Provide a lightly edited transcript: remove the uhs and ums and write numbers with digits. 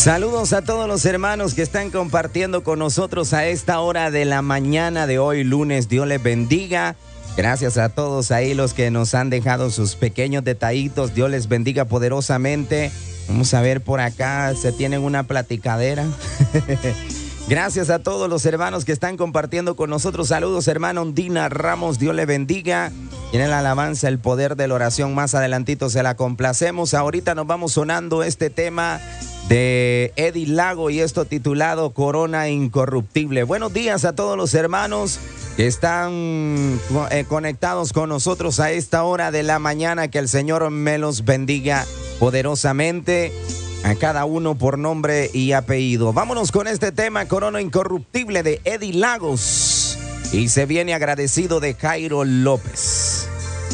Saludos a todos los hermanos que están compartiendo con nosotros a esta hora de la mañana de hoy, lunes. Dios les bendiga. Gracias a todos ahí los que nos han dejado sus pequeños detallitos. Dios les bendiga poderosamente. Vamos a ver por acá, se tienen una platicadera. Gracias a todos los hermanos que están compartiendo con nosotros. Saludos, hermano Dina Ramos. Dios le bendiga. Tiene la alabanza, el poder de la oración. Más adelantito se la complacemos. Ahorita nos vamos sonando este tema de Eddie Lago y esto titulado Corona Incorruptible. Buenos días a todos los hermanos que están conectados con nosotros a esta hora de la mañana. Que el Señor me los bendiga poderosamente a cada uno por nombre y apellido. Vámonos con este tema, Corona Incorruptible de Eddie Lagos. Y se viene agradecido de Jairo López.